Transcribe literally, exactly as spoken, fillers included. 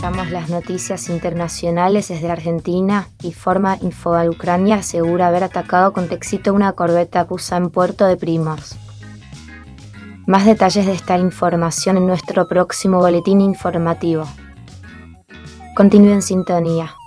actualizamos las noticias internacionales desde Argentina. Informa Info. Ucrania asegura haber atacado con éxito una corbeta rusa en Puerto de Primorsk. Más detalles de esta información en nuestro próximo boletín informativo. Continúe en sintonía.